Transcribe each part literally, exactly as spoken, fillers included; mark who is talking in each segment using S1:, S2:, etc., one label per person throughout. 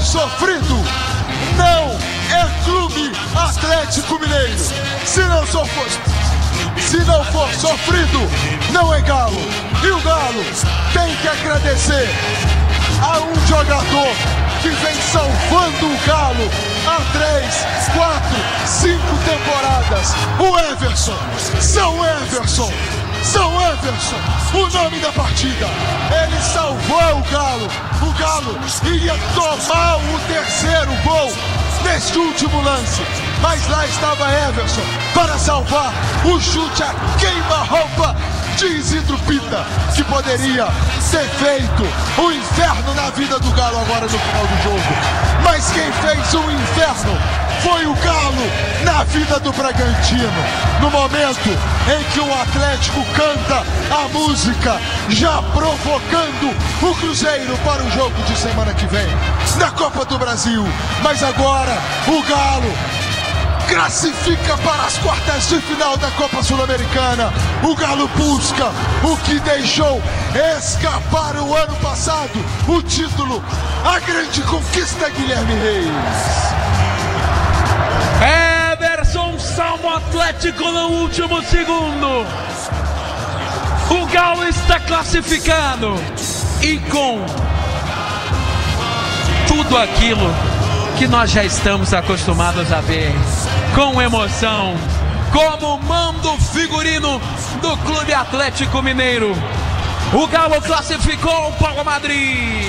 S1: sofrido não é Clube Atlético Mineiro. Se não for, se não for sofrido, não é Galo. E o Galo tem que agradecer a um jogador que vem salvando o Galo há três, quatro, cinco temporadas. O Everson, São Everson, São Everson, o nome da partida. Ele salvou o Galo. O Galo iria tomar o terceiro gol neste último lance, mas lá estava Everson para salvar o chute a queima-roupa de Isidro Pita, que poderia ter feito o inferno na vida do Galo agora no final do jogo. Mas quem fez o inferno foi o Galo na vida do Bragantino, no momento em que o Atlético canta a música, já provocando o Cruzeiro para o jogo de semana que vem na Copa do Brasil. Mas agora o Galo classifica para as quartas de final da Copa Sul-Americana. O Galo busca o que deixou escapar o ano passado, o título, a grande conquista, Guilherme Reis.
S2: Everson salva o Atlético no último segundo. O Galo está classificado e com tudo aquilo que nós já estamos acostumados a ver, com emoção, como manda o figurino do Clube Atlético Mineiro. O Galo classificou para o Madrid.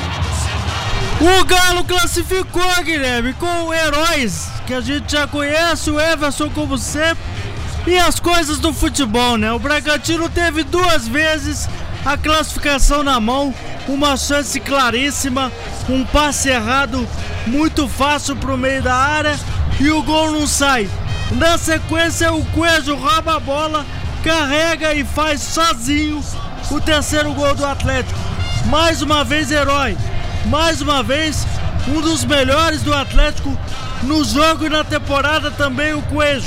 S3: O Galo classificou, Guilherme, com heróis que a gente já conhece, o Everson como sempre, e as coisas do futebol, né? O Bragantino teve duas vezes a classificação na mão, uma chance claríssima, um passe errado muito fácil pro meio da área e o gol não sai. Na sequência o Coelho rouba a bola, carrega e faz sozinho o terceiro gol do Atlético. Mais uma vez herói, mais uma vez um dos melhores do Atlético no jogo e na temporada também, o Coelho.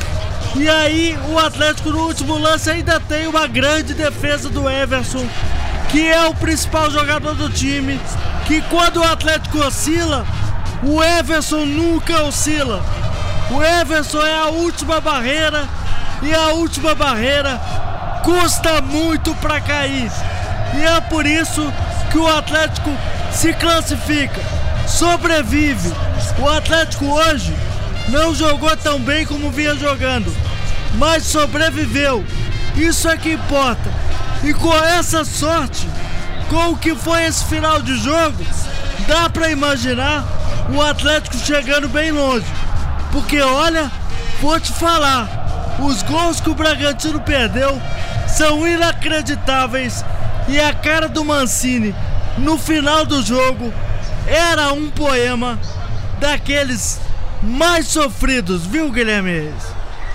S3: E aí o Atlético no último lance ainda tem uma grande defesa do Everson, que é o principal jogador do time, que quando o Atlético oscila, o Everson nunca oscila. O Everson é a última barreira, e a última barreira custa muito para cair. E é por isso que o Atlético se classifica, sobrevive. O Atlético hoje não jogou tão bem como vinha jogando, mas sobreviveu. Isso é que importa. E com essa sorte, com o que foi esse final de jogo, dá para imaginar o Atlético chegando bem longe. Porque olha, vou te falar, os gols que o Bragantino perdeu são inacreditáveis. E a cara do Mancini no final do jogo era um poema daqueles mais sofridos, viu, Guilherme Reis?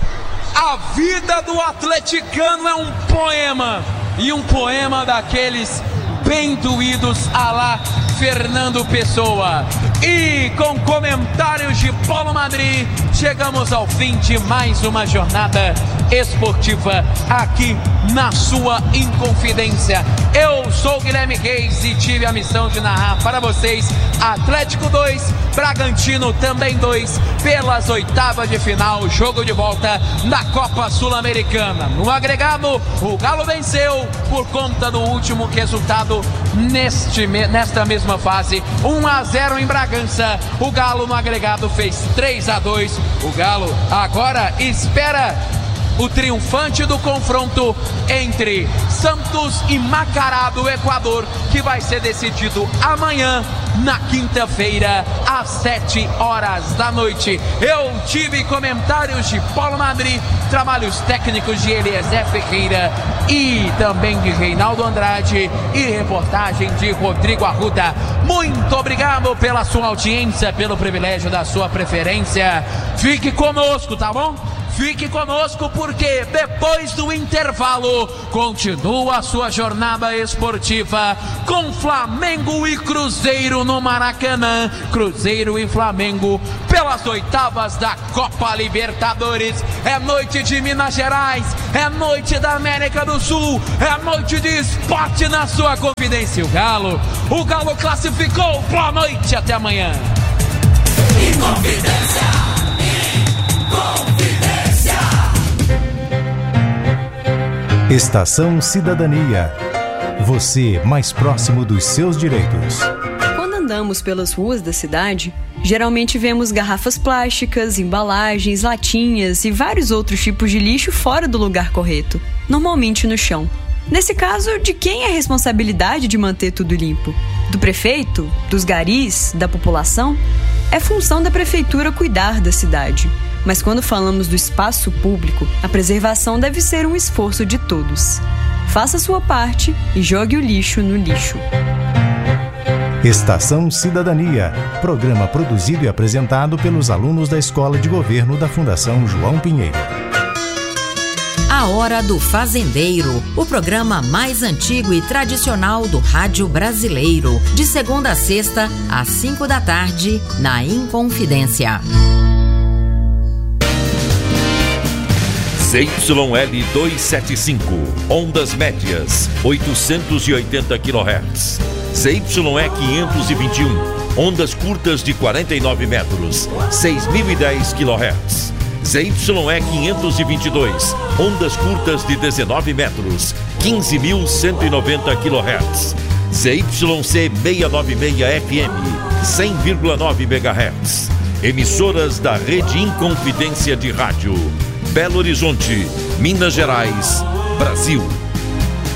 S2: A vida do atleticano é um poema, e um poema daqueles bem doídos à la Fernando Pessoa. E com comentários de Paulo Madrid, chegamos ao fim de mais uma jornada esportiva aqui na sua Inconfidência. Eu sou Guilherme Reis e tive a missão de narrar para vocês Atlético dois, Bragantino também dois, pelas oitavas de final, jogo de volta da Copa Sul-Americana. No agregado, o Galo venceu por conta do último resultado neste, nesta mesma fase, um a zero em Bragança. O Galo no agregado fez três a dois. O Galo agora espera o triunfante do confronto entre Santos e Macará do Equador, que vai ser decidido amanhã, na quinta-feira, às sete horas da noite. Eu tive comentários de Paulo Madrid, trabalhos técnicos de Eliezer Ferreira e também de Reinaldo Andrade e reportagem de Rodrigo Arruda. Muito obrigado pela sua audiência, pelo privilégio da sua preferência. Fique conosco, tá bom? Fique conosco porque depois do intervalo continua a sua jornada esportiva com Flamengo e Cruzeiro no Maracanã. Cruzeiro e Flamengo pelas oitavas da Copa Libertadores. É noite de Minas Gerais, é noite da América do Sul, é noite de esporte na sua Confidência. O Galo, o Galo classificou. Boa noite, até amanhã.
S4: Inconfidência, Inconfidência.
S5: Estação Cidadania. Você mais próximo dos seus direitos.
S6: Quando andamos pelas ruas da cidade, geralmente vemos garrafas plásticas, embalagens, latinhas e vários outros tipos de lixo fora do lugar correto, normalmente no chão. Nesse caso, de quem é a responsabilidade de manter tudo limpo? Do prefeito? Dos garis? Da população? É função da prefeitura cuidar da cidade. Mas quando falamos do espaço público, a preservação deve ser um esforço de todos. Faça sua parte e jogue o lixo no lixo.
S5: Estação Cidadania, programa produzido e apresentado pelos alunos da Escola de Governo da Fundação João Pinheiro.
S7: A Hora do Fazendeiro, o programa mais antigo e tradicional do rádio brasileiro, de segunda a sexta, às cinco da tarde, na Inconfidência.
S8: Z Y L duzentos e setenta e cinco, ondas médias, oitocentos e oitenta quilohertz. Z Y E quinhentos e vinte e um, ondas curtas de quarenta e nove metros, seis mil e dez quilohertz. Z Y E quinhentos e vinte e dois, ondas curtas de dezenove metros, quinze mil cento e noventa quilohertz. Z Y C seiscentos e noventa e seis F M, cem vírgula nove megahertz. Emissoras da Rede Inconfidência de Rádio. Belo Horizonte, Minas Gerais, Brasil.